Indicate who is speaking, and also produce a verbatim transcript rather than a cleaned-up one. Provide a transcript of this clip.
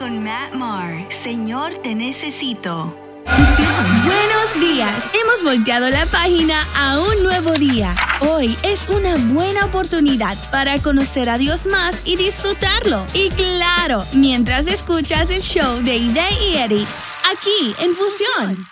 Speaker 1: con Matt Maher. Señor, te necesito.
Speaker 2: Buenos días. Hemos volteado la página a un nuevo día. Hoy es una buena oportunidad para conocer a Dios más y disfrutarlo. Y claro, mientras escuchas el show de Ida y Eddie, aquí en Fusión.